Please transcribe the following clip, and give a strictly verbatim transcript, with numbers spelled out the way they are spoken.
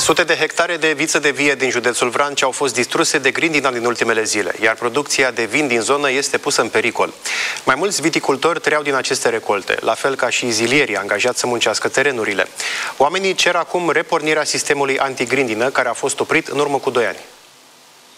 Sute de hectare de viță de vie din județul Vrancea au fost distruse de grindina din ultimele zile, iar producția de vin din zonă este pusă în pericol. Mai mulți viticultori trăiau din aceste recolte, la fel ca și zilierii angajați să muncească terenurile. Oamenii cer acum repornirea sistemului antigrindină, care a fost oprit în urmă cu doi ani.